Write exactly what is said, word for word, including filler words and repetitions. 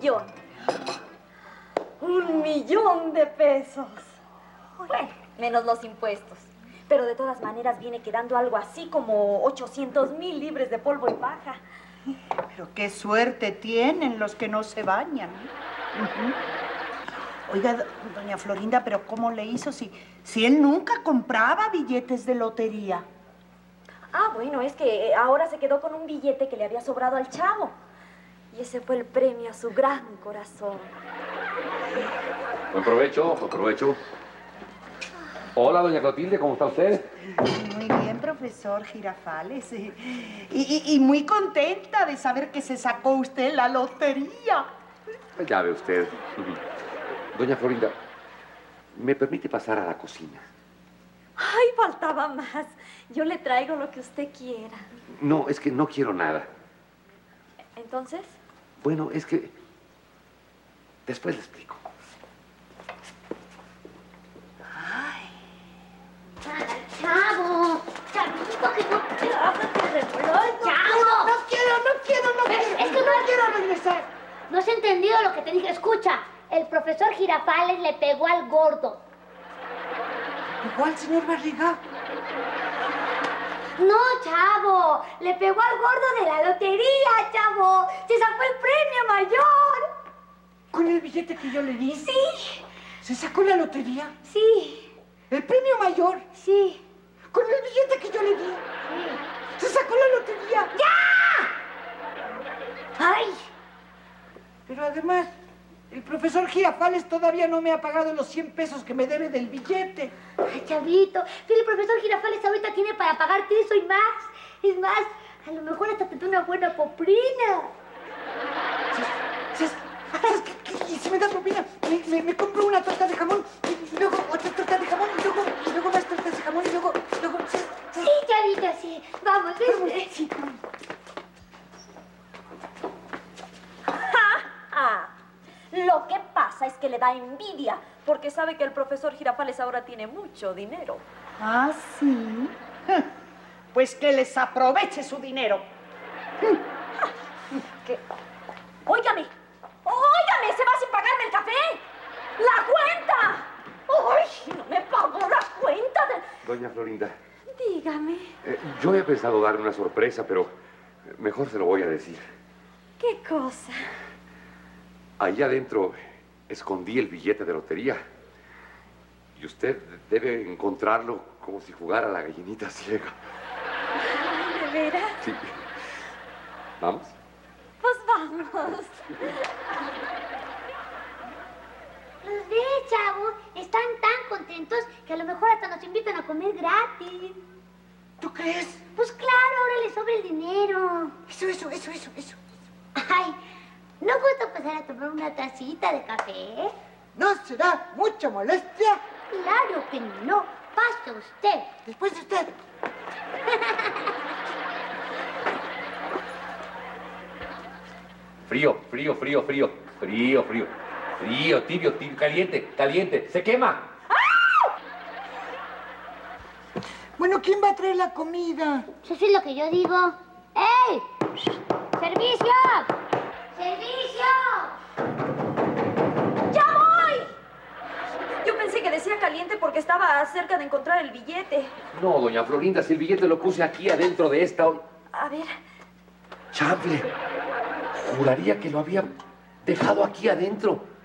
millón. Un millón de pesos. Bueno, menos los impuestos. Pero de todas maneras viene quedando algo así como ochocientos mil libres de polvo y paja. Pero qué suerte tienen los que no se bañan. Uh-huh. Oiga, doña Florinda, pero ¿cómo le hizo si, si él nunca compraba billetes de lotería? Ah, bueno, es que ahora se quedó con un billete que le había sobrado al chavo. Y ese fue el premio a su gran corazón. Buen provecho, buen provecho. Hola, doña Clotilde, ¿cómo está usted? Muy bien, profesor Girafales. Y, y, y muy contenta de saber que se sacó usted la lotería. Ya ve usted. Doña Florinda, ¿me permite pasar a la cocina? Ay, faltaba más. Yo le traigo lo que usted quiera. No, es que no quiero nada. ¿Entonces? Bueno, es que... después le explico. ¡Chavo! ¡Chavito, que no te hagas de revolver! ¡Chavo! No quiero, no quiero, no quiero. Es que no, no quiero regresar. No has entendido lo que te dije. Escucha, el profesor Girafales le pegó al gordo. ¿Igual, señor Barriga? No, chavo. Le pegó al gordo de la lotería, chavo. Se sacó el premio mayor. ¿Con el billete que yo le di? Sí. ¿Se sacó la lotería? Sí. ¿El premio mayor? Sí. ¿Con el billete que yo le di? Sí. ¿Se sacó la lotería? ¡Ya! ¡Ay! Pero además, el profesor Girafales todavía no me ha pagado los cien pesos que me debe del billete. Ay, chavito, pero el profesor Girafales ahorita tiene para pagarte eso y más. Es más, a lo mejor hasta te da una buena poprina. ¿Sabes, sabes qué, qué? Y si me das propina, me, me, me compro una torta de jamón, y luego otra torta de jamón, y luego, y luego más tortas de jamón, y luego... luego ¿sabes? Sí, chavito, sí. Vamos, vente. Sí. Ah, lo que pasa es que le da envidia, porque sabe que el profesor Girafales ahora tiene mucho dinero. ¿Ah, sí? Pues que les aproveche su dinero. ¿Qué? Óigame, óigame, se va sin pagarme el café. ¡La cuenta! ¡Ay, no me pagó la cuenta de... Doña Florinda. Dígame. Eh, yo he pensado darle una sorpresa, pero mejor se lo voy a decir. ¿Qué cosa? Ahí adentro escondí el billete de lotería. Y usted debe encontrarlo como si jugara a la gallinita ciega. Ay, ¿de veras? Sí. ¿Vamos? Pues vamos. Los ve, chavo. Están tan contentos que a lo mejor hasta nos invitan a comer gratis. ¿Tú crees? Pues claro, ahora les sobra el dinero. Eso, eso, eso, eso, eso. Ay, ¿no gusta pasar a tomar una tacita de café? ¿No será mucha molestia? Claro que no. Pase usted. Después de usted. Frío, frío, frío, frío, frío, frío, frío, tibio, tibio, caliente, caliente, se quema. Bueno, ¿quién va a traer la comida? Eso es lo que yo digo. ¡Ey! ¡Servicio! ¡Servicio! ¡Ya voy! Yo pensé que decía caliente porque estaba cerca de encontrar el billete. No, doña Florinda, si el billete lo puse aquí adentro de esta... A ver. Chanfle, juraría que lo había dejado aquí adentro.